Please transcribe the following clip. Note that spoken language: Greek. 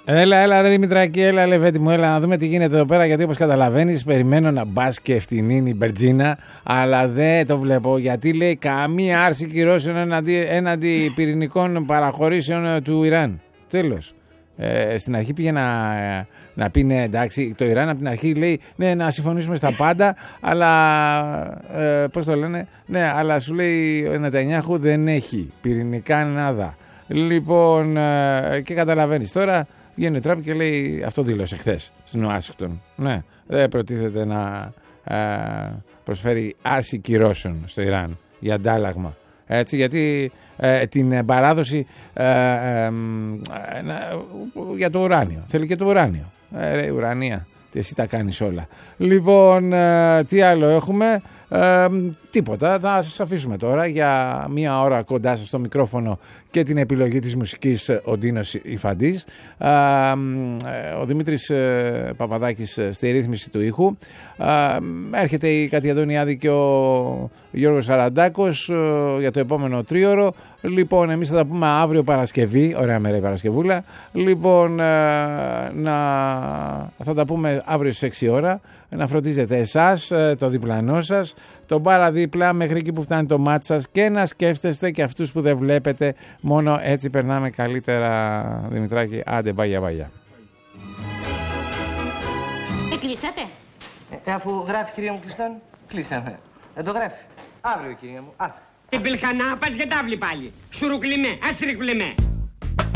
Έλα ρε Δημητράκη, έλα Λεβέντη μου, έλα να δούμε τι γίνεται εδώ πέρα, γιατί όπως καταλαβαίνεις περιμένω να μπας και φτηνίνη μπερτζίνα, αλλά δεν το βλέπω, γιατί λέει καμία άρση κυρώσεων έναντι πυρηνικών παραχωρήσεων του Ιράν. Τέλος. Στην αρχή πήγε να πει ναι, εντάξει, το Ιράν από την αρχή λέει ναι, να συμφωνήσουμε στα πάντα, αλλά πώς το λένε, ναι, αλλά σου λέει ο Νετανιάχου δεν έχει πυρηνικά νάδα. Λοιπόν, και καταλαβαίνεις τώρα. Βγαίνει ο Τραμπ και λέει, αυτό δήλωσε χθες στην Ουάσιγκτον. Ναι, δεν προτίθεται να προσφέρει άρση κυρώσεων στο Ιράν για αντάλλαγμα. Έτσι, γιατί την παράδοση για το ουράνιο. Θέλει και το ουράνιο. Ουρανία, εσύ τα κάνεις όλα. Λοιπόν, τι άλλο έχουμε? Τίποτα, θα σας αφήσουμε τώρα για μία ώρα κοντά σας στο μικρόφωνο και την επιλογή της μουσικής, ο Ντίνος Ιφαντής, ο Δημήτρης Παπαδάκης στη ρύθμιση του ήχου, έρχεται η Κατή Αντωνιάδη και ο Γιώργος Σαραντάκος για το επόμενο τρίωρο. Λοιπόν, εμείς θα τα πούμε αύριο Παρασκευή, ωραία μέρα η Παρασκευούλα. Λοιπόν, θα τα πούμε αύριο στις 6 ώρα. Να φροντίζετε εσάς, το διπλανό σας, τον παραδίπλα μέχρι εκεί που φτάνει το μάτι σας, και να σκέφτεστε και αυτούς που δεν βλέπετε. Μόνο έτσι περνάμε καλύτερα, Δημητράκη. Άντε, μπαγιά. Κλείσατε? Αφού γράφει, κυρία μου, κλειστόν, κλείσαμε. Δεν το γράφει. Αύριο, κυρία μου, αύριο. Την πελχανά πας για τάβλη πάλι. Σουρουκλιμέ, αστρικλιμέ.